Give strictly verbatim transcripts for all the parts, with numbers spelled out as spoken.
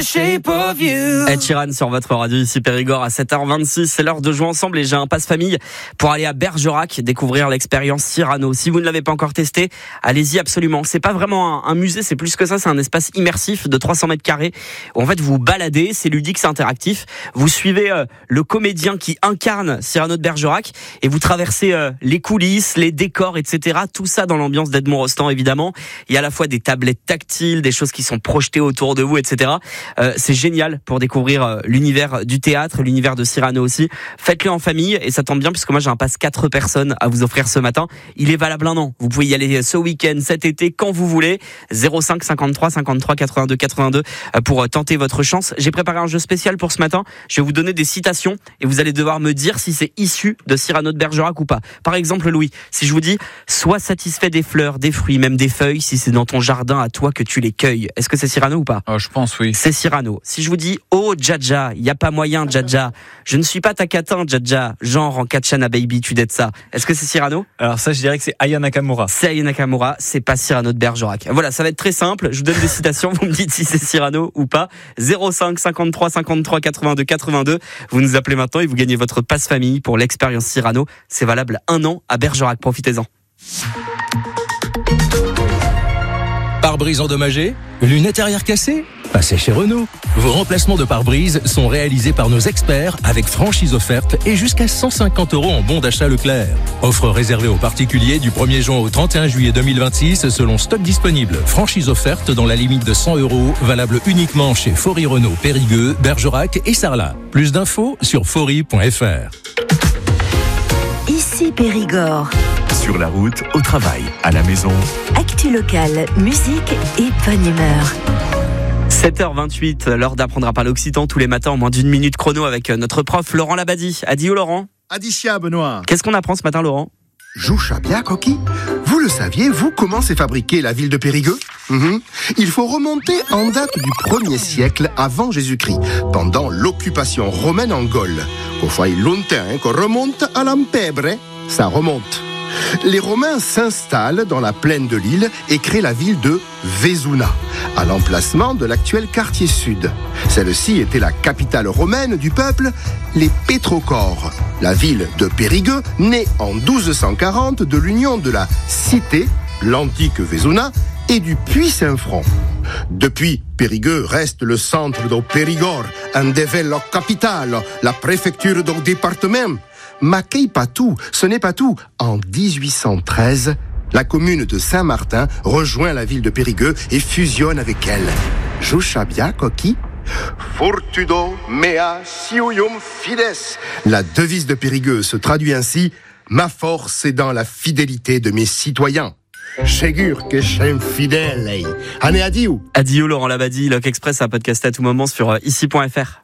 Shape of you. Ed Sheeran sur votre radio ici Périgord à sept heures vingt-six. C'est l'heure de jouer ensemble et j'ai un passe famille pour aller à Bergerac découvrir l'expérience Cyrano. Si vous ne l'avez pas encore testé, allez-y absolument. C'est pas vraiment un, un musée, c'est plus que ça. C'est un espace immersif de trois cents mètres carrés où en fait vous vous baladez. C'est ludique, c'est interactif. Vous suivez euh, le comédien qui incarne Cyrano de Bergerac et vous traversez euh, les coulisses, les décors, et cetera. Tout ça dans l'ambiance d'Edmond Rostand évidemment. Il y a à la fois des tablettes tactiles, des choses qui sont projetées autour de vous, et cetera. Euh, c'est génial pour découvrir euh, l'univers du théâtre, l'univers de Cyrano aussi. Faites-le en famille et ça tombe bien puisque moi j'ai un passe quatre personnes à vous offrir ce matin. Il est valable un an. Vous pouvez y aller ce week-end, cet été, quand vous voulez. zéro cinq cinquante-trois cinquante-trois quatre-vingt-deux quatre-vingt-deux pour tenter votre chance. J'ai préparé un jeu spécial pour ce matin. Je vais vous donner des citations et vous allez devoir me dire si c'est issu de Cyrano de Bergerac ou pas. Par exemple, Louis, si je vous dis « Sois satisfait des fleurs, des fruits, même des feuilles, si c'est dans ton jardin à toi que tu les cueilles ». Est-ce que c'est Cyrano ou pas ? Oh, je pense, oui. C'est Cyrano. Si je vous dis « Oh, Djadja, y a pas moyen, Djadja. Je ne suis pas ta catin, Djadja. Genre en Katchana Baby, tu dettes ça. » Est-ce que c'est Cyrano ? Alors ça, je dirais que c'est Aya Nakamura. C'est Aya Nakamura, c'est pas Cyrano de Bergerac. Voilà, ça va être très simple. Je vous donne des citations, vous me dites si c'est Cyrano ou pas. zéro cinq cinquante-trois cinquante-trois quatre-vingt-deux quatre-vingt-deux. Vous nous appelez maintenant et vous gagnez votre passe famille pour l'expérience Cyrano. C'est valable un an à Bergerac. Profitez-en. Pare-brise endommagé ? Lunettes arrière cassées ? Passez chez Renault. Vos remplacements de pare-brise sont réalisés par nos experts avec franchise offerte et jusqu'à cent cinquante euros en bon d'achat Leclerc. Offre réservée aux particuliers du premier juin au trente et un juillet deux mille vingt-six selon stock disponible. Franchise offerte dans la limite de cent euros, valable uniquement chez Faury Renault, Périgueux, Bergerac et Sarlat. Plus d'infos sur faury point f r. Ici Périgord. Sur la route, au travail, à la maison. Actu locale, musique et bonne humeur. sept heures vingt-huit, l'heure d'apprendre à parler occitan tous les matins en moins d'une minute chrono avec notre prof Laurent Labadie. Adio Laurent. Adicia Benoît. Qu'est-ce qu'on apprend ce matin Laurent ? Jouchabia Coqui. Vous le saviez, vous, comment s'est fabriquée la ville de Périgueux ? mmh. Il faut remonter en date du premier siècle avant Jésus-Christ, pendant l'occupation romaine en Gaule. Qu'on soit longtemps, hein, qu'on remonte à l'Ampebre, ça remonte. Les Romains s'installent dans la plaine de l'île et créent la ville de Vesuna, à l'emplacement de l'actuel quartier sud. Celle-ci était la capitale romaine du peuple, les Pétrocores. La ville de Périgueux, née en douze cent quarante de l'union de la cité, l'antique Vesuna, et du Puy-Saint-Front. Depuis, Périgueux reste le centre de Périgord, un dével capitale, la préfecture du département. Mais pas tout, ce n'est pas tout. En dix-huit cent treize, la commune de Saint-Martin rejoint la ville de Périgueux et fusionne avec elle. Jouchabia Coqui. Fortudo mea siuium fides. La devise de Périgueux se traduit ainsi: ma force est dans la fidélité de mes citoyens. Ségur que je suis fidèle. Ané adieu. Adieu Laurent Labadie, Loc Express à podcaster à tout moment sur ici point f r.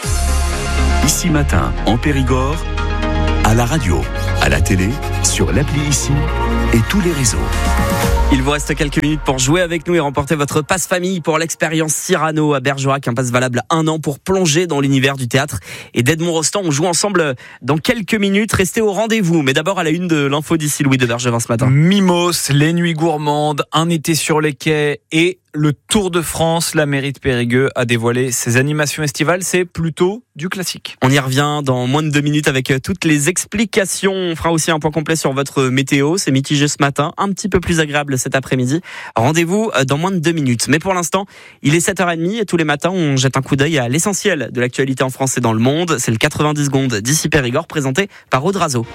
Ici Matin, en Périgord, à la radio, à la télé, sur l'appli Ici et tous les réseaux. Il vous reste quelques minutes pour jouer avec nous et remporter votre passe famille pour l'expérience Cyrano à Bergerac, un passe valable un an pour plonger dans l'univers du théâtre et d'Edmond Rostand. On joue ensemble dans quelques minutes. Restez au rendez-vous. Mais d'abord à la une de l'info d'ici Louis de Bergevin ce matin. Mimos, les nuits gourmandes, un été sur les quais et le Tour de France. La mairie de Périgueux a dévoilé ses animations estivales. C'est plutôt du classique. On y revient dans moins de deux minutes avec toutes les explications. On fera aussi un point complet sur votre météo. C'est mitigé ce matin, un petit peu plus agréable cet après-midi. Rendez-vous dans moins de deux minutes. Mais pour l'instant, il est sept heures trente et tous les matins, on jette un coup d'œil à l'essentiel de l'actualité en France et dans le monde. C'est le quatre-vingt-dix secondes d'ici Périgord présenté par Audrazo.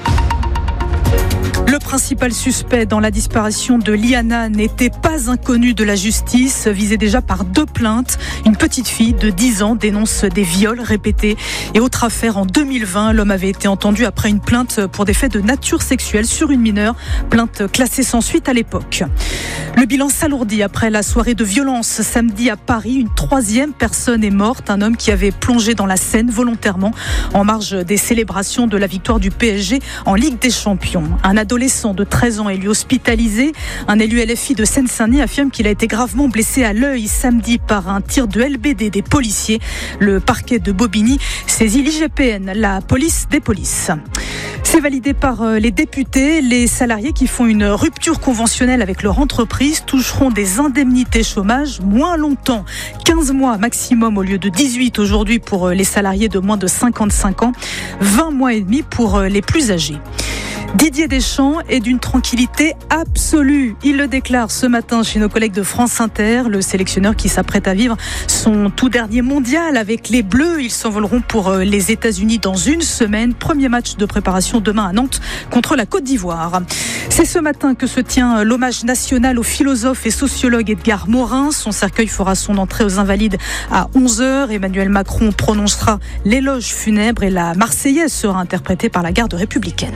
Le principal suspect dans la disparition de Liana n'était pas inconnu de la justice, visé déjà par deux plaintes. Une petite fille de dix ans dénonce des viols répétés. Et autre affaire, en deux mille vingt, l'homme avait été entendu après une plainte pour des faits de nature sexuelle sur une mineure, plainte classée sans suite à l'époque. Le bilan s'alourdit après la soirée de violence samedi à Paris. Une troisième personne est morte, un homme qui avait plongé dans la Seine volontairement en marge des célébrations de la victoire du P S G en Ligue des Champions. Un adolescent de treize ans est lui hospitalisé. Un élu L F I de Seine-Saint-Denis affirme qu'il a été gravement blessé à l'œil samedi par un tir de L B D des policiers. Le parquet de Bobigny saisit l'I G P N, la police des polices. C'est validé par les députés. Les salariés qui font une rupture conventionnelle avec leur entreprise toucheront des indemnités chômage moins longtemps. quinze mois maximum au lieu de dix-huit aujourd'hui pour les salariés de moins de cinquante-cinq ans. vingt mois et demi pour les plus âgés. Didier Deschamps est d'une tranquillité absolue. Il le déclare ce matin chez nos collègues de France Inter. Le sélectionneur qui s'apprête à vivre son tout dernier mondial avec les Bleus. Ils s'envoleront pour les États-Unis dans une semaine. Premier match de préparation demain à Nantes contre la Côte d'Ivoire. C'est ce matin que se tient l'hommage national au philosophe et sociologue Edgar Morin. Son cercueil fera son entrée aux Invalides à onze heures. Emmanuel Macron prononcera l'éloge funèbre et la Marseillaise sera interprétée par la garde républicaine.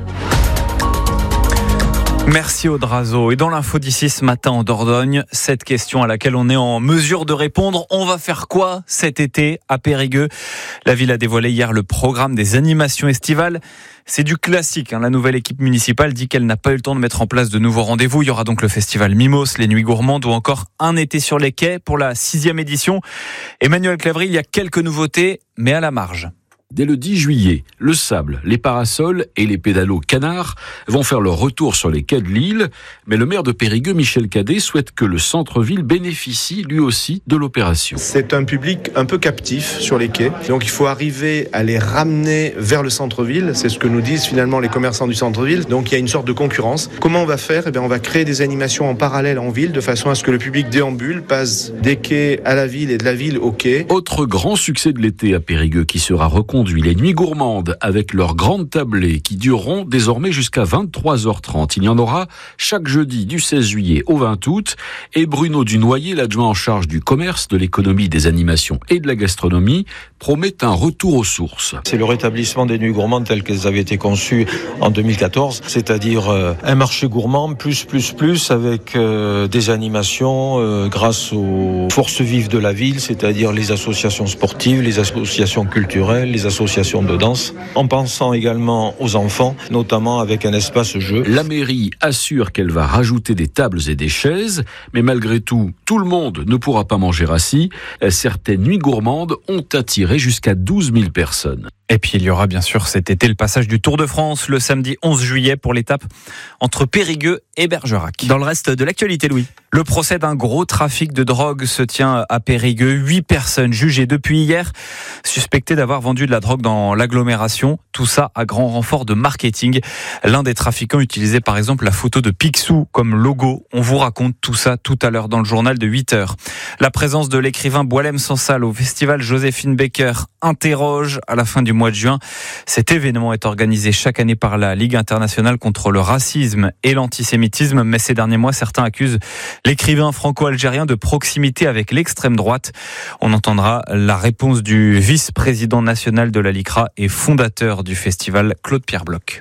Merci Audrazo. Et dans l'info d'ici ce matin en Dordogne, cette question à laquelle on est en mesure de répondre, on va faire quoi cet été à Périgueux? La ville a dévoilé hier le programme des animations estivales. C'est du classique, hein. La nouvelle équipe municipale dit qu'elle n'a pas eu le temps de mettre en place de nouveaux rendez-vous. Il y aura donc le festival Mimos, les Nuits Gourmandes ou encore un été sur les quais pour la sixième édition. Emmanuel Clavry, il y a quelques nouveautés, mais à la marge. Dès le dix juillet, le sable, les parasols et les pédalos canards vont faire leur retour sur les quais de l'île. Mais le maire de Périgueux, Michel Cadet, souhaite que le centre-ville bénéficie lui aussi de l'opération. C'est un public un peu captif sur les quais. Donc il faut arriver à les ramener vers le centre-ville. C'est ce que nous disent finalement les commerçants du centre-ville. Donc il y a une sorte de concurrence. Comment on va faire ? Eh bien, on va créer des animations en parallèle en ville de façon à ce que le public déambule, passe des quais à la ville et de la ville aux quais. Autre grand succès de l'été à Périgueux qui sera reconduit. Les Nuits Gourmandes avec leurs grandes tablées qui dureront désormais jusqu'à vingt-trois heures trente. Il y en aura chaque jeudi du seize juillet au vingt août. Et Bruno Dunoyer, l'adjoint en charge du commerce, de l'économie, des animations et de la gastronomie, promet un retour aux sources. C'est le rétablissement des Nuits Gourmandes telles qu'elles avaient été conçues en deux mille quatorze, c'est-à-dire euh, un marché gourmand plus plus plus avec euh, des animations euh, grâce aux forces vives de la ville, c'est-à-dire les associations sportives, les associations culturelles, les associations de danse, en pensant également aux enfants, notamment avec un espace jeu. La mairie assure qu'elle va rajouter des tables et des chaises, mais malgré tout, tout le monde ne pourra pas manger assis. Certaines Nuits Gourmandes ont attiré jusqu'à douze mille personnes. Et puis il y aura bien sûr cet été le passage du Tour de France le samedi onze juillet pour l'étape entre Périgueux et Bergerac. Dans le reste de l'actualité, Louis. Le procès d'un gros trafic de drogue se tient à Périgueux. Huit personnes jugées depuis hier, suspectées d'avoir vendu de la drogue dans l'agglomération. Tout ça à grand renfort de marketing. L'un des trafiquants utilisait par exemple la photo de Picsou comme logo. On vous raconte tout ça tout à l'heure dans le journal de huit heures. La présence de l'écrivain Boualem Sansal au festival Joséphine Baker interroge à la fin du mois de juin. Cet événement est organisé chaque année par la Ligue internationale contre le racisme et l'antisémitisme, mais ces derniers mois, certains accusent l'écrivain franco-algérien de proximité avec l'extrême droite. On entendra la réponse du vice-président national de la LICRA et fondateur du festival, Claude-Pierre Bloch.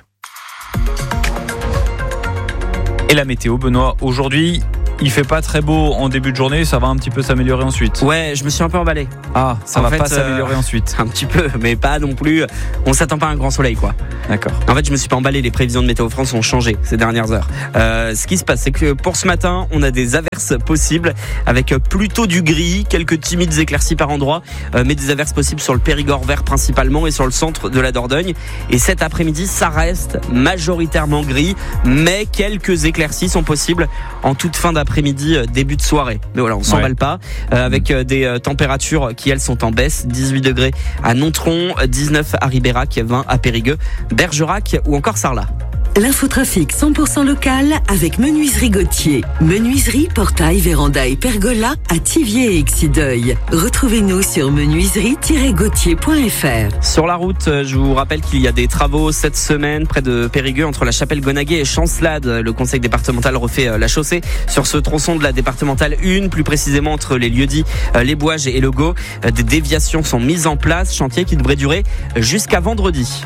Et la météo, Benoît, aujourd'hui, il fait pas très beau en début de journée, ça va un petit peu s'améliorer ensuite. Ouais, je me suis un peu emballé. Ah, ça en va fait, pas s'améliorer euh, ensuite. Un petit peu, mais pas non plus. On s'attend pas à un grand soleil, quoi. D'accord. En fait, je me suis pas emballé. Les prévisions de Météo France ont changé ces dernières heures. Euh, ce qui se passe, c'est que pour ce matin, on a des averses possibles avec plutôt du gris, quelques timides éclaircies par endroits, euh, mais des averses possibles sur le Périgord vert principalement et sur le centre de la Dordogne. Et cet après-midi, ça reste majoritairement gris, mais quelques éclaircies sont possibles en toute fin d'après-midi, début de soirée. Mais voilà, on s'emballe ouais. pas. Euh, avec des euh, températures qui, elles, sont en baisse. dix-huit degrés à Nontron, dix-neuf à Ribérac, vingt à Périgueux, Bergerac ou encore Sarlat. L'infotrafic cent pour cent local avec Menuiserie Gauthier. Menuiserie, portail, véranda et pergola à Thiviers et Exideuil. Retrouvez-nous sur menuiserie tiret gauthier point f r. Sur la route, je vous rappelle qu'il y a des travaux cette semaine près de Périgueux entre la Chapelle-Gonaguet et Chancelade. Le conseil départemental refait la chaussée sur ce tronçon de la départementale un, plus précisément entre les lieux-dits Les Bouages et Legault. Des déviations sont mises en place, chantier qui devrait durer jusqu'à vendredi.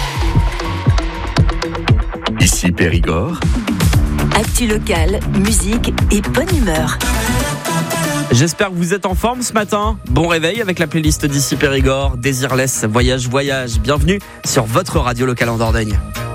Ici Périgord. Actu local, musique et bonne humeur. J'espère que vous êtes en forme ce matin. Bon réveil avec la playlist d'ici Périgord. Désirless, voyage, voyage. Bienvenue sur votre radio locale en Dordogne.